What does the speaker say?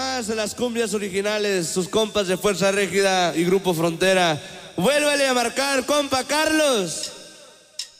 más de las cumbias originales, sus compas de Fuerza Régida y Grupo Frontera. Vuélvale a marcar, compa Carlos.